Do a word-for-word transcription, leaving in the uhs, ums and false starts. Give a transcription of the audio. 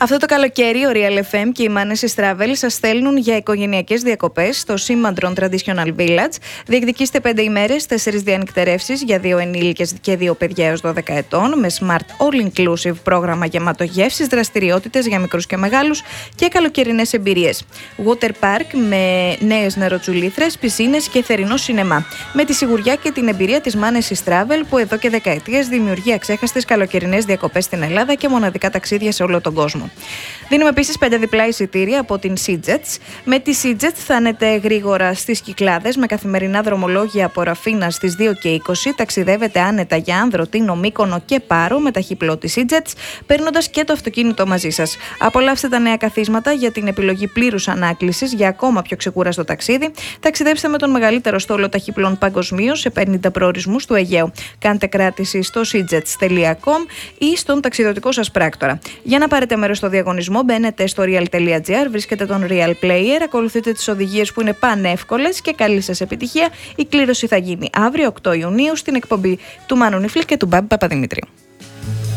Αυτό το καλοκαίρι, ο Real εφ εμ και οι Manesis Travel σας στέλνουν για οικογενειακές διακοπές στο Simandron Traditional Village. Διεκδικήστε πέντε ημέρες, τέσσερις διανυκτερεύσεις για δύο ενήλικες και δύο παιδιά έως δώδεκα ετών, με smart all-inclusive πρόγραμμα γεμάτο γεύσεις, δραστηριότητες για μικρούς και μεγάλους και καλοκαιρινές εμπειρίες. Water Park με νέες νεροτσουλήθρες, πισίνες και θερινό σινεμά. Με τη σιγουριά και την εμπειρία της Manesis Travel, που εδώ και δεκαετίες δημιουργεί αξέχαστες καλοκαιρινές διακοπές στην Ελλάδα και μοναδικά ταξίδια σε όλο τον κόσμο. Δίνουμε επίσης πέντε διπλά εισιτήρια από την SeaJets. Με τη SeaJets θα ανετε γρήγορα στις Κυκλάδες με καθημερινά δρομολόγια από Ραφίνα στις δύο και είκοσι. Ταξιδεύετε άνετα για Άνδρο, Τίνο, Μύκονο και Πάρο με ταχύπλο της SeaJets, παίρνοντας και το αυτοκίνητο μαζί σας. Απολαύστε τα νέα καθίσματα για την επιλογή πλήρους ανάκλησης για ακόμα πιο ξεκούραστο ταξίδι. Ταξιδέψτε με τον μεγαλύτερο στόλο ταχύπλων παγκοσμίως σε πενήντα προορισμούς του Αιγαίου. Κάντε κράτηση στο seajets τελεία com ή στον ταξιδιωτικό σας πράκτορα. Για να πάρετε μέρος στο διαγωνισμό, μπαίνετε στο real τελεία gr, βρίσκετε τον Real Player, ακολουθείτε τις οδηγίες που είναι πανεύκολες και καλή σας επιτυχία. Η κλήρωση θα γίνει αύριο οκτώ Ιουνίου στην εκπομπή του Μάνου Νιφλή και του Μπάμπη Παπαδημητρίου.